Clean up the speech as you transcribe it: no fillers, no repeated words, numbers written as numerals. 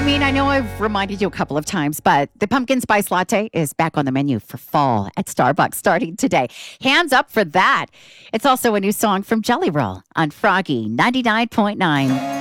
I know I've reminded you a couple of times, but the pumpkin spice latte is back on the menu for fall at Starbucks starting today. Hands up for that. It's also a new song from Jelly Roll on Froggy 99.9.